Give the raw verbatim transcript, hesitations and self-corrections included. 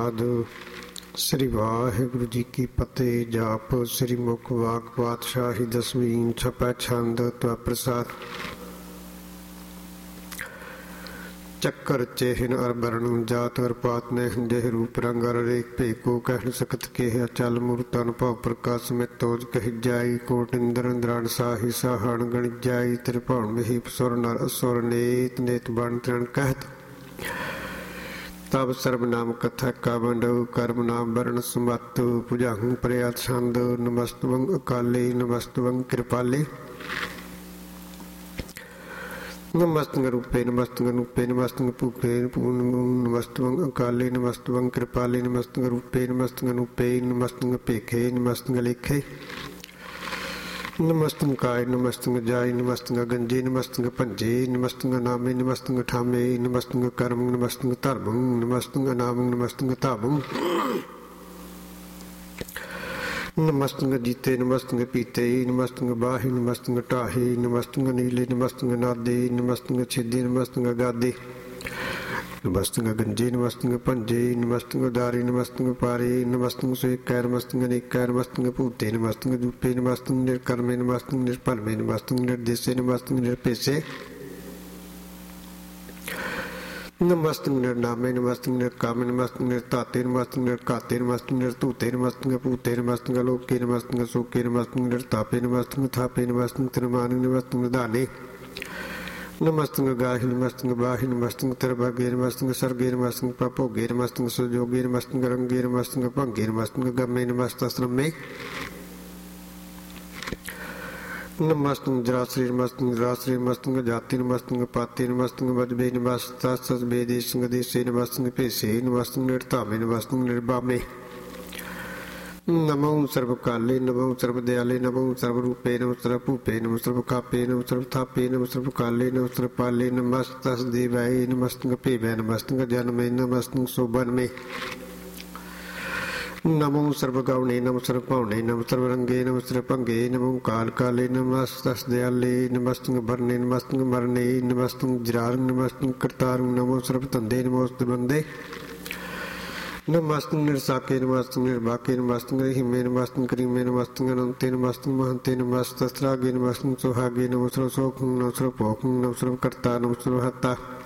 ਆਦਿ। ਸ੍ਰੀ ਵਾਹਿਗੁਰੂ ਜੀ ਕੀ ਫਤਿਹ। ਜਾਪ ਸ੍ਰੀ ਮੁਖ ਵਾਕ ਪਾਤਸ਼ਾਹੀ ਦਸਵੀਂ ਛਪੈ ਛੰਦ ਤਵ ਪ੍ਰਸਾਦ। ਚੱਕਰ ਚੇਹਨ ਅਰ ਬਰਨ ਜਾਤ ਅਰ ਪਾਤ ਨੇ ਦੇਹ ਰੂਪ ਰੰਗ ਅਰ ਰੇਖ ਭੇਕੋ ਕਹਿ ਸਕਤ ਕੇ ਅਚਲ ਮੂਰਤ ਅਨੁਭਵ ਪ੍ਰਕਾਸ਼ ਮੇ ਤੋਜ ਕਹਿ ਜਾਈ ਕੋਟ ਇੰਦਰ ਇੰਦਰਾਨ ਸਾਹੀ ਸਾਹਣ ਗਣ ਜਾਈ ਤ੍ਰਿਭੁਵਨ ਮਹੀ ਸੁਰ ਨਰ ਅਸੁਰ ਨੇਤ ਨੇਤ ਬਣ ਤ੍ਰਣ ਕਹਿਤ ਤਬ ਸਰਬ ਨਾਮ ਕਥਾ ਕਾ ਵੰਡਉ ਕਰਮ ਨਾਮ ਵਰਨ ਸਮਤ ਭੁਜੰਗ ਪ੍ਰਿਆਤ ਛੰਦ। ਨਮਸਤਵੰ ਅਕਾਲੇ ਨਮਸਤਵੰ ਕਿਰਪਾਲੇ ਨਮਸਤੰ ਰੂਪੇ ਨਮਸਤੰ ਰੂਪੇ ਨਮਸਤੰ ਭੂਪੇ ਨਮਸਤਵੰ ਅਕਾਲੇ ਨਮਸਤਵੰ ਕਿਰਪਾਲੇ ਨਮਸਤੰ ਰੂਪੇ ਨਮਸਤੰ ਰੂਪੇ ਨਮਸਤੰ ਭੇਖੇ ਨਮਸਤੰ ਲੇਖੇ ਨਮਸਤੰ ਕਾਇ ਨਮਸਤੰ ਜਾਇ ਨਮਸਤੰ ਗੰਜੇ ਨਮਸਤੰ ਭੰਜੇ ਨਮਸਤੰ ਨਾਮੇ ਨਮਸਤੰ ਠਾਮੇ ਨਮਸਤੰ ਕਰਮ ਨਮਸਤੰ ਧਰਮੰ ਨਮਸਤੰ ਨਾਮੰ ਨਮਸਤੰ ਧਾਵੰ ਨਮਸਤੰ ਜੀਤੇ ਨਮਸਤੰ ਪੀਤੇ ਨਮਸਤੰ ਬਾਹੀ ਨਮਸਤੰ ਢਾਹੇ ਨਮਸਤੰ ਨੀਲੇ ਨਮਸਤੰ ਨਾਦੇ ਨਮਸਤੰ ਛਿਦੇ ਨਮਸਤੰ ਗਾਦੇ ਨਮਸਤੰ ਗੰਜੇ ਨਮਸਤੰ ਭੰਜੇ ਨਮਸਤੰ ਉਦਾਰੇ ਨਮਸਤੰ ਪਾਰੇ ਨਮਸਤੰ ਸੇਕੈ ਨਮਸਤੰ ਅਨੇਕੈ ਨਮਸਤੰ ਭੂਤੇ ਨਮਸਤੰ ਜੂਪੇ ਨਮਸਤੰ ਨਿਰਕਰਮੇ ਨਮਸਤੰ ਨਿਰਭਰਮੇ ਨਮਸਤੰ ਨਿਰਦੇਸੇ ਨਮਸਤੰ ਨਿਰਪੇਸੇ ਨਮਸਤੰ ਨਿਰਨਾਮੇ ਨਮਸਤੰ ਨਿਰਕਾਮੇ ਨਮਸਤੰ ਨਿਰਧਾਤੇ ਨਮਸਤੰ ਨਿਰਘਾਤੇ ਨਮਸਤੰ ਨਿਰਧੂਤੇ ਨਮਸਤੰ ਭੂਤੇ ਨਮਸਤੰ ਲੋਕੇ ਨਮਸਤੰ ਸੋਕੇ ਨਮਸਤੰ ਨਿਰਤਾਪੇ ਨਮਸਤੰ ਥਾਪੇ ਨਮਸਤੰ ਤ੍ਰਿਮਾਨੀ ਨਮਸਤੰ ਨਿਧਾਨੇ ਨਮਸਤੰ ਗਾਹਿ ਨਮਸਤੰ ਬਾਹਿ ਨਮਸਤੰ ਤਿਰਭਗੇ ਨਮਸਤੰ ਸਰਗੇ ਨਮਸਤੰ ਪ੍ਰਭੋਗੇ ਨਮਸਤੰ ਸੁਜੋਗੇ ਨਮਸਤੰ ਰੰਗੇ ਨਮਸਤੰ ਭੰਗੇ ਨਮਸਤੰ ਗਮੇ ਨਮਸਤੰ ਸ਼੍ਰਮੇ ਨਮਸਤੰ ਜਰਾਸਰੀ ਨਮਸਤੰ ਜਰਾਸਰੀ ਨਮਸਤੰ ਜਾਤੀ ਨਮਸਤੰ ਪਾਤੀ ਨਮਸਤੰ ਵਜਬੇ ਨਮਸਤੰ ਸਸਬੇ ਦੇਸ਼ੰ ਦੇਸੇ ਨਮਸਤੰ ਭੇਸੇ ਨਮਸਤੰ ਨਿਰਧਾਮੇ ਨਮਸਤੰ ਨਿਰਬਾਮੇ ਨਮੋ ਸਰਬ ਕਾਲੇ ਨਮੋ ਸਰਬ ਦਿਆਲੇ ਨਮੋ ਸਰਬ ਰੂਪੇ ਨਮੋ ਸਰਬ ਭੂਪੇ ਨਮੋ ਸਰਬ ਕਾਪੇ ਨਮੋ ਸਰਬ ਥਾਪੇ ਨਮੋ ਸਰਬ ਕਾਲੇ ਨਮੋ ਸਰਬ ਪਾਲੇ ਨਮਸਤਸ ਦੇਵਾਏ ਨਮਸਤੰ ਭੇਵੈ ਨਮਸਤੰ ਜਨਮੇ ਨਮਸਤੰ ਸੋਬਨਮੇ ਨਮੋ ਸਰਬ ਗਾਉਣੇ ਨਮੋ ਸਰਬ ਭਾਉਣੇ ਨਮੋ ਸਰਬ ਰੰਗੇ ਨਮੋ ਸਰਬ ਭੰਗੇ ਨਮੋ ਕਾਲ ਕਾਲੇ ਨਮਸਤਸ ਦਿਆਲੇ ਨਮਸਤੰ ਵਰਨੇ ਨਮਸਤੰ ਮਰਨੇ ਨਮਸਤੰ ਜਰਾਰ ਨਮਸਤੰ ਕਰਤਾਰ ਨਮੋ ਸਰਬ ਧੰਦੇ ਨਮੋ ਬੰਦੇ ਨਮਸਤੰ ਨਿਰਸਾਕੇ ਨਮਸਤੰ ਨਿਰਬਾਕੇ ਨਮਸਤੰ ਹਿਮੇ ਨਮਸਤੰ ਕਰੀਮੇ ਨਮਸਤੰ ਅਨੰਤੇ ਨਮਸਤੰ ਮਹੰਤੇ ਨਮਸਤਸਰਾਗੇ ਨਮਸਤੰ ਸੁਹਾਗੇ ਨਮੋ ਸਰਬ ਸੋਖੰ ਨਮੋ ਸਰਬ ਭੋਖੰ ਨਮੋ ਸਰਬ ਕਰਤਾ ਨਮੋ ਸਰਬ ਹੱਤਾ